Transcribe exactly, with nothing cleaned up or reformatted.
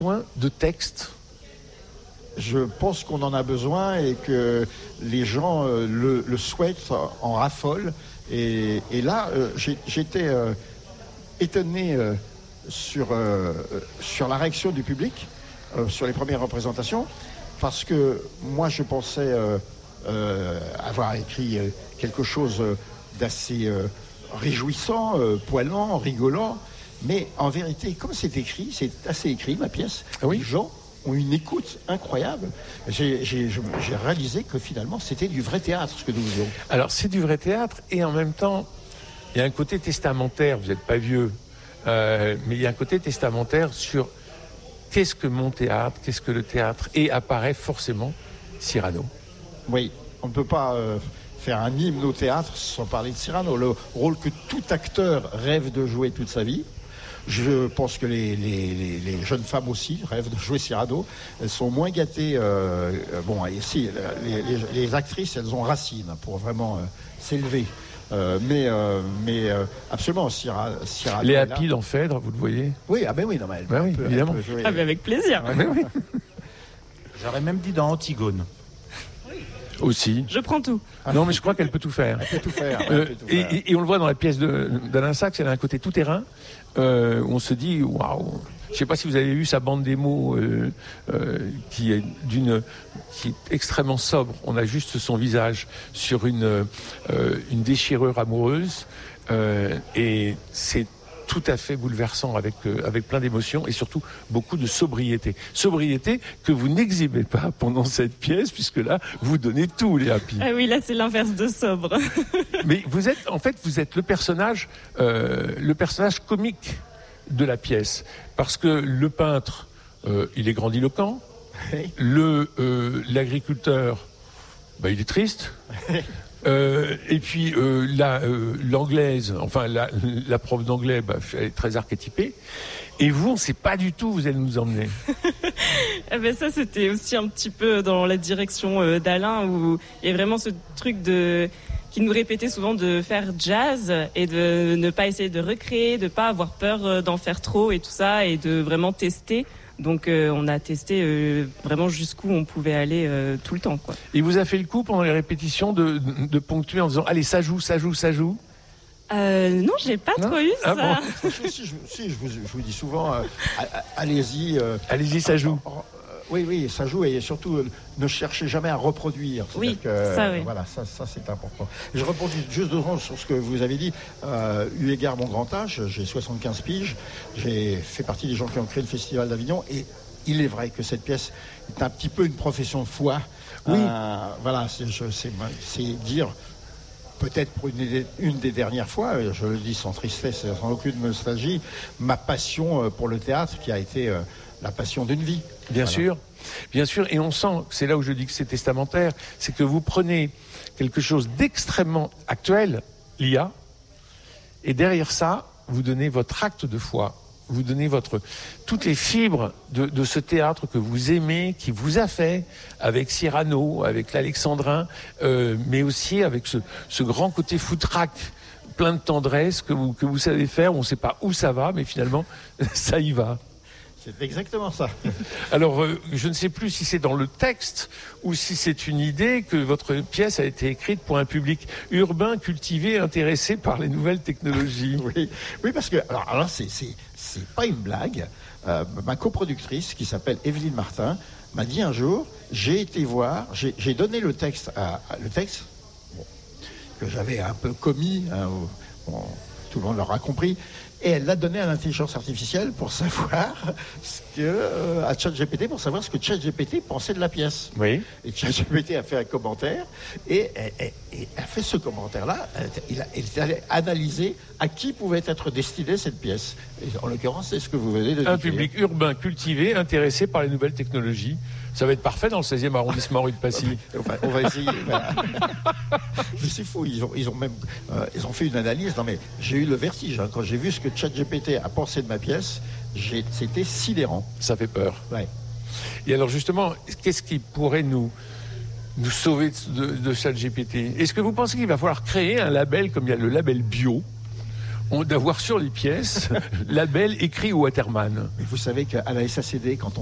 besoin de texte? Je pense qu'on en a besoin et que les gens euh, le, le souhaitent, en raffolent. Et, et là, euh, j'ai, j'étais euh, étonné euh, sur, euh, sur la réaction du public, euh, sur les premières représentations, parce que moi, je pensais euh, euh, avoir écrit euh, quelque chose d'assez euh, réjouissant, euh, poilant, rigolant. Mais en vérité, comme c'est écrit, c'est assez écrit, ma pièce, ah oui. Les gens ont une écoute incroyable. J'ai, j'ai, j'ai réalisé que finalement, c'était du vrai théâtre, ce que nous faisions. Alors, c'est du vrai théâtre, et en même temps, il y a un côté testamentaire, vous n'êtes pas vieux, euh, mais il y a un côté testamentaire sur qu'est-ce que mon théâtre, qu'est-ce que le théâtre, et apparaît forcément Cyrano. Oui, on ne peut pas euh, faire un hymne au théâtre sans parler de Cyrano, le rôle que tout acteur rêve de jouer toute sa vie. Je pense que les, les, les, les jeunes femmes aussi rêvent de jouer Cyrano. Elles sont moins gâtées. Euh, bon, ici, les, les, les actrices, elles ont Racine pour vraiment euh, s'élever. Euh, mais euh, mais euh, absolument, Cyrano. Léa Pie dans Phèdre, vous le voyez? Oui, ah ben oui, non, mais elle, ben elle oui, peut, évidemment. Elle peut jouer. Ah ben avec plaisir. Ah ben oui. J'aurais même dit dans Antigone. Aussi. Je prends tout. Non, mais je crois qu'elle peut tout faire. Elle peut tout faire. Euh, peut tout et, faire. et, et on le voit dans la pièce de, d'Alain Sachs, elle a un côté tout-terrain, euh, où on se dit, waouh. Je ne sais pas si vous avez vu sa bande démo euh, euh, qui est d'une qui est extrêmement sobre. On a juste son visage sur une euh, une déchirure amoureuse euh, et c'est tout à fait bouleversant avec euh, avec plein d'émotions et surtout beaucoup de sobriété. Sobriété que vous n'exhibez pas pendant cette pièce puisque là vous donnez tout, Léa Pie. Ah oui, là c'est l'inverse de sobre. Mais vous êtes en fait vous êtes le personnage euh, le personnage comique de la pièce, parce que le peintre, euh, il est grandiloquent, le euh, l'agriculteur, bah, il est triste, euh, et puis euh, la euh, l'anglaise, enfin la, la prof d'anglais, bah, elle est très archétypée. Et vous, on ne sait pas du tout où vous allez nous emmener. Ah ben ça, c'était aussi un petit peu dans la direction euh, d'Alain, où il y a vraiment ce truc de qui nous répétait souvent de faire jazz et de ne pas essayer de recréer, de pas avoir peur d'en faire trop et tout ça, et de vraiment tester. Donc euh, on a testé euh, vraiment jusqu'où on pouvait aller euh, tout le temps, quoi. Il vous a fait le coup pendant les répétitions de, de, de ponctuer en disant « Allez, ça joue, ça joue, ça joue ». Euh, non, j'ai pas non trop eu ah ça. Bon. si, si, je, si je, vous, je vous dis souvent, euh, allez-y. Euh, allez-y, ça joue. Euh, oui, oui, ça joue et surtout euh, ne cherchez jamais à reproduire. Oui, que, ça, oui. Voilà, ça, ça c'est important. Je rebondis juste deux secondes sur ce que vous avez dit. Euh, eu égard mon grand âge, j'ai soixante-quinze piges, j'ai fait partie des gens qui ont créé le Festival d'Avignon et il est vrai que cette pièce est un petit peu une profession de foi. Oui. Euh, voilà, c'est, je, c'est, c'est dire. Peut-être pour une, une des dernières fois, je le dis sans tristesse et sans aucune nostalgie, ma passion pour le théâtre qui a été euh, la passion d'une vie. Bien voilà. sûr, bien sûr, et on sent, c'est là où je dis que c'est testamentaire, c'est que vous prenez quelque chose d'extrêmement actuel, l'I A, et derrière ça, vous donnez votre acte de foi. Vous donnez votre toutes les fibres de, de ce théâtre que vous aimez, qui vous a fait avec Cyrano, avec l'Alexandrin, euh, mais aussi avec ce, ce grand côté foutraque, plein de tendresse que vous, que vous savez faire. On ne sait pas où ça va, mais finalement, ça y va. C'est exactement ça. Alors, euh, je ne sais plus si c'est dans le texte ou si c'est une idée que votre pièce a été écrite pour un public urbain, cultivé, intéressé par les nouvelles technologies. Oui, oui, parce que alors, alors c'est, c'est, c'est pas une blague. Euh, ma coproductrice, qui s'appelle Evelyne Martin, m'a dit un jour, j'ai été voir, j'ai, j'ai donné le texte, à, à le texte bon, que j'avais un peu commis, hein, au, bon, tout le monde l'aura compris. Et elle l'a donné à l'intelligence artificielle pour savoir ce que, euh, à ChatGPT, pour savoir ce que ChatGPT pensait de la pièce. Oui. Et ChatGPT a fait un commentaire et, et, et, et a fait ce commentaire-là. Il, a, il est allé analyser à qui pouvait être destinée cette pièce. Et en l'occurrence, c'est ce que vous venez de dire. Un public urbain, cultivé, intéressé par les nouvelles technologies. Ça va être parfait dans le seizième arrondissement rue de Passy. Enfin, on va essayer. Voilà. Mais c'est fou, ils ont, ils ont même euh, ils ont fait une analyse. Non mais j'ai eu le vertige hein. Quand j'ai vu ce que ChatGPT a pensé de ma pièce, j'ai, c'était sidérant. Ça fait peur. Ouais. Et alors justement, qu'est-ce qui pourrait nous nous sauver de, de ChatGPT ? Est-ce que vous pensez qu'il va falloir créer un label comme il y a le label bio, on- d'avoir sur les pièces label écrit Waterman. Mais vous savez qu'à la S A C D, quand